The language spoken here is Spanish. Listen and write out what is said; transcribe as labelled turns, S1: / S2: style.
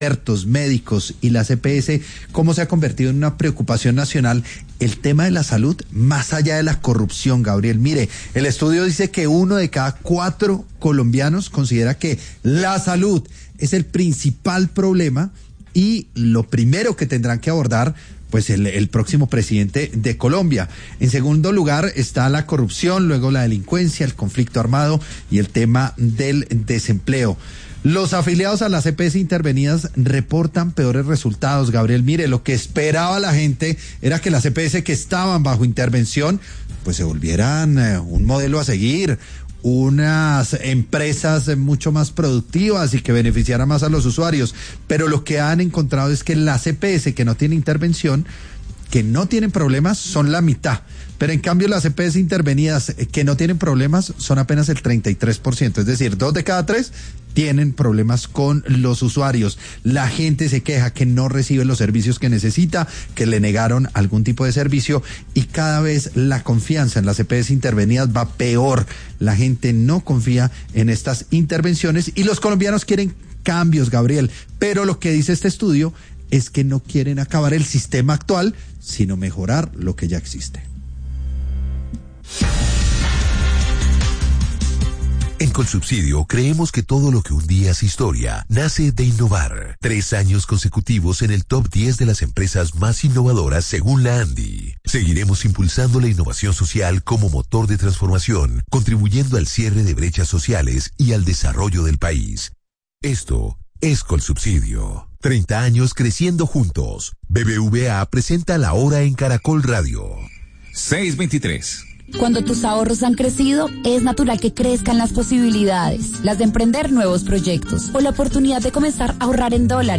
S1: expertos, médicos y la EPS, cómo se ha convertido en una preocupación nacional el tema de la salud, más allá de la corrupción, Gabriel. Mire, el estudio dice que 1 de cada 4 colombianos considera que la salud es el principal problema y lo primero que tendrán que abordar pues el próximo presidente de Colombia. En segundo lugar está la corrupción, luego la delincuencia, el conflicto armado y el tema del desempleo. Los afiliados a las EPS intervenidas reportan peores resultados, Gabriel. Mire, lo que esperaba la gente era que las EPS que estaban bajo intervención pues se volvieran un modelo a seguir, unas empresas mucho más productivas y que beneficiaran más a los usuarios. Pero lo que han encontrado es que las EPS que no tienen intervención, que no tienen problemas, son la mitad. Pero en cambio las EPS intervenidas que no tienen problemas son apenas el 33%. Es decir, 2 de cada 3 tienen problemas con los usuarios. La gente se queja que no recibe los servicios que necesita, que le negaron algún tipo de servicio y cada vez la confianza en las EPS intervenidas va peor. La gente no confía en estas intervenciones y los colombianos quieren cambios, Gabriel. Pero lo que dice este estudio es que no quieren acabar el sistema actual, sino mejorar lo que ya existe.
S2: En Colsubsidio creemos que todo lo que un día es historia nace de innovar. 3 años consecutivos en el top 10 de las empresas más innovadoras según la ANDI. Seguiremos impulsando la innovación social como motor de transformación, contribuyendo al cierre de brechas sociales y al desarrollo del país. Esto es Colsubsidio. 30 años creciendo juntos. BBVA presenta La Hora en Caracol Radio.
S3: 6:23.
S4: Cuando tus ahorros han crecido, es natural que crezcan las posibilidades, las de emprender nuevos proyectos o la oportunidad de comenzar a ahorrar en dólares.